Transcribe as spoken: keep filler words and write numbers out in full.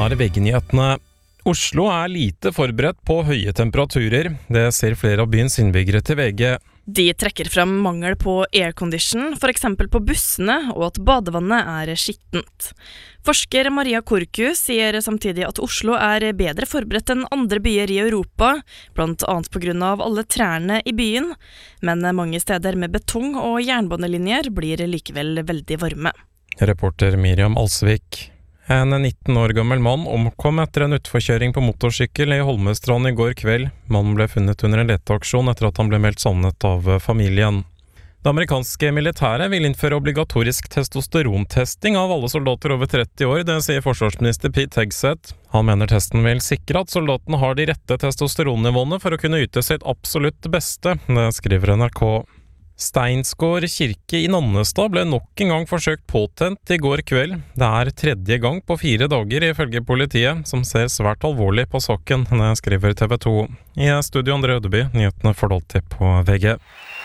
er V G-nyhetene. Oslo er lite forberedt på høye temperaturer. Det ser flere av byens innbyggere til V G. De trekker frem mangel på aircondition, for eksempel på bussene, og at badevannet er skittent. Forsker Maria Korku sier samtidig at Oslo er bedre forberedt enn andre byer i Europa, blant annet på grunn av alle trærne i byen, men mange steder med betong og jernbanelinjer blir likevel veldig varme. Reporter Miriam Alsvik. En nitten år gammel mann omkom etter en utforkjøring på motorsykkel i Holmestrand i går kveld. Mannen ble funnet under en leteaksjon etter at han ble meldt savnet av familien. Det amerikanske militæret vil innføre obligatorisk testosterontesting av alle soldater over tretti år, det sier forsvarsminister Pete Hegseth. Han mener testen vil sikre at soldatene har de rette testosteronnivåene for å kunne yte sitt absolutt beste, det skriver N R K. Steinsgård kirke i Nannestad ble nok en gang forsøkt påtent i går kveld. Det er tredje gang på fire dager ifølge politiet, som ser svært alvorlig på saken, det skriver T V to. I studio Andre Ødeby, nyhetene får du alltid på V G.